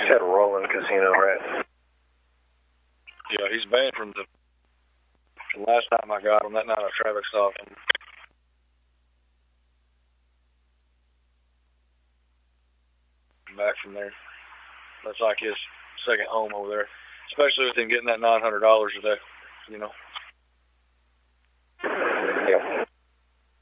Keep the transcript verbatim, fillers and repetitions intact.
said Roland Casino, right? Yeah, he's banned from the, the last time I got him, that night I traffic stopped him. Back from there. That's like his second home over there, especially with him getting that nine hundred dollars a day, you know.